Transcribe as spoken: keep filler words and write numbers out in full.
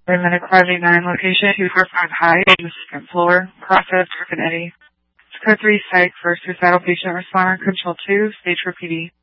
Medical five eight nine, location two four five high on the second floor, process Dirk and Eddie. Code three psych for suicidal patient responder, control two, stage for P D.